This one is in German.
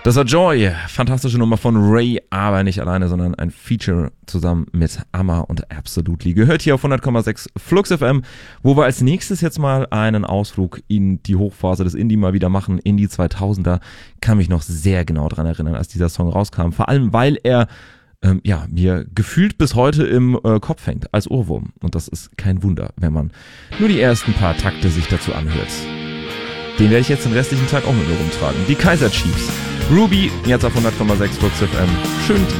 Das war Joy, fantastische Nummer von Ray, aber nicht alleine, sondern ein Feature zusammen mit Amma und Absolutely. Gehört hier auf 100,6 Flux FM, wo wir als nächstes jetzt mal einen Ausflug in die Hochphase des Indie mal wieder machen, in die 2000er. Kann mich noch sehr genau dran erinnern, als dieser Song rauskam, vor allem weil er mir gefühlt bis heute im Kopf hängt, als Ohrwurm. Und das ist kein Wunder, wenn man nur die ersten paar Takte sich dazu anhört. Den werde ich jetzt den restlichen Tag auch mit mir rumtragen. Die Kaiser Chiefs. Ruby, jetzt auf 100,6 Flux FM. Schönen